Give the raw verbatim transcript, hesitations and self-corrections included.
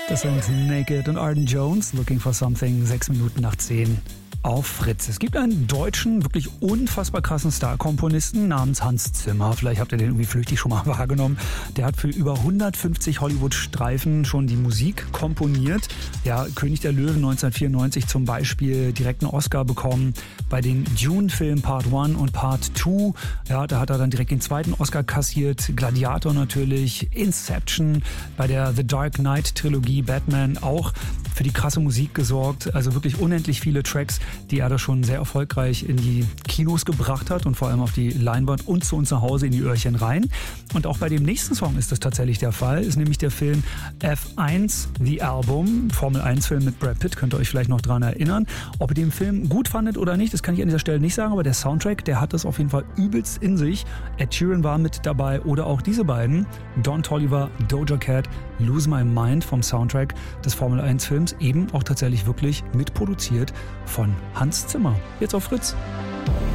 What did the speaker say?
Das sind Naked und Arden Jones, Looking for Something, sechs Minuten nach zehn auf Fritz. Es gibt einen deutschen, wirklich unfassbar krassen Star-Komponisten namens Hans Zimmer. Vielleicht habt ihr den irgendwie flüchtig schon mal wahrgenommen. Der hat für über hundertfünfzig Hollywood-Streifen schon die Musik komponiert. Ja, König der Löwen neunzehnhundertvierundneunzig zum Beispiel direkt einen Oscar bekommen. Bei den Dune-Filmen Part eins und Part zwei, ja, da hat er dann direkt den zweiten Oscar kassiert. Gladiator natürlich, Inception, bei der The Dark Knight-Trilogie Batman auch für die krasse Musik gesorgt. Also wirklich unendlich viele Tracks, die er da schon sehr erfolgreich in die Kinos gebracht hat und vor allem auf die Leinwand und zu uns nach Hause in die Öhrchen rein. Und auch bei dem nächsten Song ist das tatsächlich der Fall, ist nämlich der Film F eins The Album, Formel eins Film mit Brad Pitt, könnt ihr euch vielleicht noch dran erinnern. Ob ihr den Film gut fandet oder nicht, das kann ich an dieser Stelle nicht sagen, aber der Soundtrack, der hat das auf jeden Fall übelst in sich. Ed Sheeran war mit dabei oder auch diese beiden, Don Toliver, Doja Cat, Lose My Mind vom Soundtrack des Formel eins Films, eben auch tatsächlich wirklich mitproduziert von Hans Zimmer. Jetzt auf Fritz.